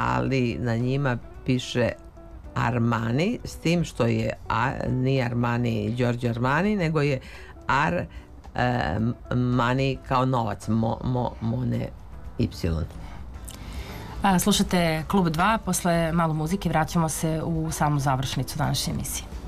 ali na njima piše Armani, s tim što je nije Armani Giorgio Armani, nego je Armani kao novac, Mone Y. Slušate Klub 2, posle malo muzike vraćamo se u samu završnicu današnje emisije.